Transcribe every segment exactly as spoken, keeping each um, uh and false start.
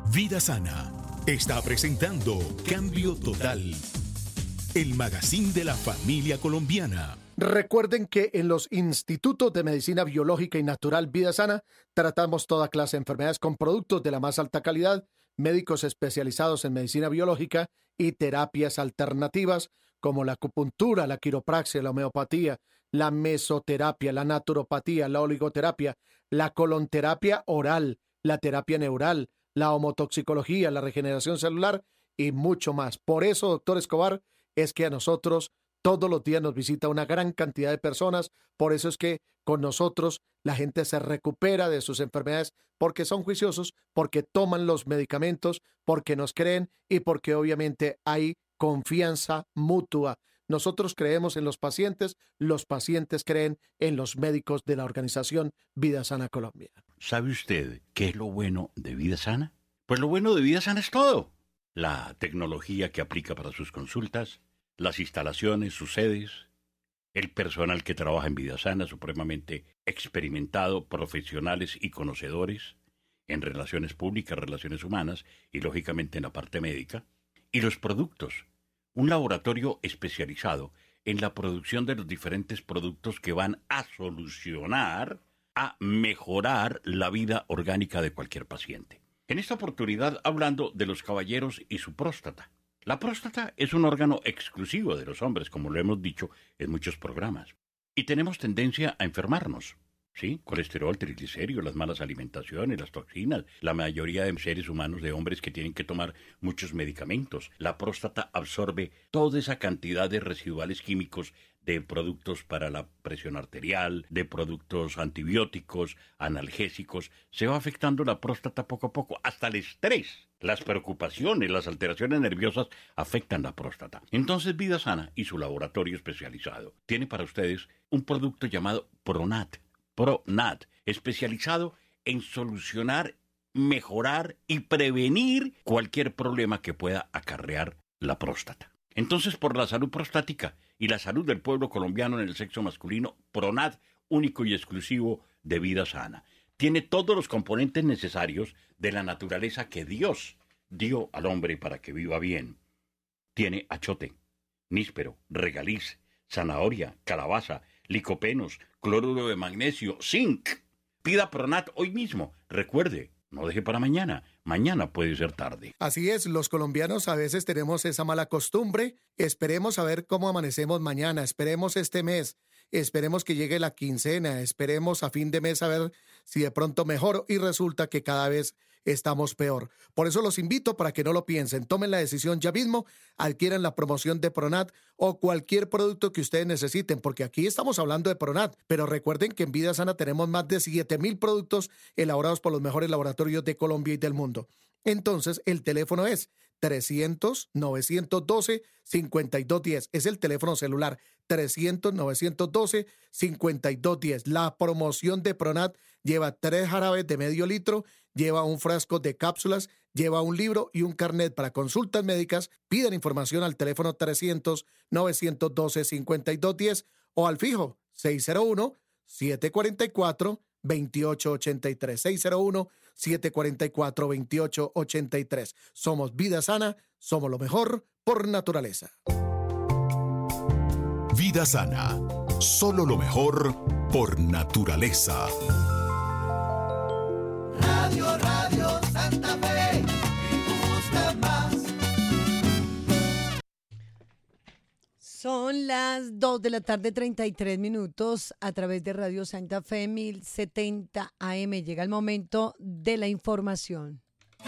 Vida Sana está presentando Cambio Total, el magazine de la familia colombiana. Recuerden que en los institutos de medicina biológica y natural Vida Sana tratamos toda clase de enfermedades con productos de la más alta calidad, médicos especializados en medicina biológica y terapias alternativas como la acupuntura, la quiropraxia, la homeopatía, la mesoterapia, la naturopatía, la oligoterapia, la colonterapia oral, la terapia neural, la homotoxicología, la regeneración celular y mucho más. Por eso, doctor Escobar, es que a nosotros todos los días nos visita una gran cantidad de personas. Por eso es que con nosotros la gente se recupera de sus enfermedades porque son juiciosos, porque toman los medicamentos, porque nos creen y porque obviamente hay confianza mutua. Nosotros creemos en los pacientes, los pacientes creen en los médicos de la organización Vida Sana Colombia. ¿Sabe usted qué es lo bueno de Vida Sana? Pues lo bueno de Vida Sana es todo. La tecnología que aplica para sus consultas, las instalaciones, sus sedes, el personal que trabaja en Vida Sana, supremamente experimentado, profesionales y conocedores en relaciones públicas, relaciones humanas y lógicamente en la parte médica, y los productos, un laboratorio especializado en la producción de los diferentes productos que van a solucionar, a mejorar la vida orgánica de cualquier paciente. En esta oportunidad hablando de los caballeros y su próstata. La próstata es un órgano exclusivo de los hombres, como lo hemos dicho en muchos programas. Y tenemos tendencia a enfermarnos, ¿sí? Colesterol, triglicéridos, las malas alimentaciones, las toxinas, la mayoría de seres humanos, de hombres que tienen que tomar muchos medicamentos. La próstata absorbe toda esa cantidad de residuales químicos de productos para la presión arterial, de productos antibióticos, analgésicos. Se va afectando la próstata poco a poco, hasta el estrés. Las preocupaciones, las alteraciones nerviosas afectan la próstata. Entonces Vida Sana y su laboratorio especializado tiene para ustedes un producto llamado Pronat. Pronat, especializado en solucionar, mejorar y prevenir cualquier problema que pueda acarrear la próstata. Entonces, por la salud prostática y la salud del pueblo colombiano en el sexo masculino, Pronat, único y exclusivo de Vida Sana. Tiene todos los componentes necesarios de la naturaleza que Dios dio al hombre para que viva bien. Tiene achote, níspero, regaliz, zanahoria, calabaza, licopenos, cloruro de magnesio, zinc. Pida Pronat hoy mismo. Recuerde, no deje para mañana. Mañana puede ser tarde. Así es, los colombianos a veces tenemos esa mala costumbre. Esperemos a ver cómo amanecemos mañana, esperemos este mes, esperemos que llegue la quincena, esperemos a fin de mes a ver si de pronto mejoro y resulta que cada vez estamos peor. Por eso los invito para que no lo piensen, tomen la decisión ya mismo, adquieran la promoción de Pronat o cualquier producto que ustedes necesiten, porque aquí estamos hablando de Pronat, pero recuerden que en Vida Sana tenemos más de siete mil productos elaborados por los mejores laboratorios de Colombia y del mundo. Entonces, el teléfono es trescientos, novecientos doce, cincuenta y dos diez. Es el teléfono celular trescientos, novecientos doce, cincuenta y dos diez. La promoción de Pronat lleva tres jarabes de medio litro, lleva un frasco de cápsulas, lleva un libro y un carnet para consultas médicas. Pidan información al teléfono trescientos, novecientos doce, cincuenta y dos diez o al fijo seis cero uno, siete cuatro cuatro, veintiocho ochenta y tres, seis cero uno, siete cuatro cuatro, veintiocho ochenta y tres. Somos Vida Sana, somos lo mejor por naturaleza. Vida Sana, solo lo mejor por naturaleza. Radio, Radio Santa Fe, me gusta más. Son las dos de la tarde, treinta y tres minutos, a través de Radio Santa Fe mil setenta A M. Llega el momento de la información.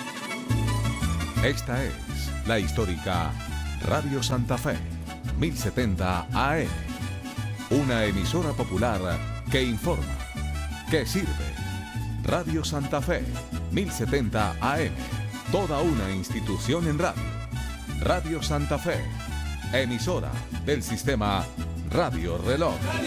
Esta es la histórica Radio Santa Fe mil setenta A M. Una emisora popular que informa, que sirve. Radio Santa Fe mil setenta A M. Toda una institución en radio. Radio Santa Fe, emisora del sistema Radio Reloj.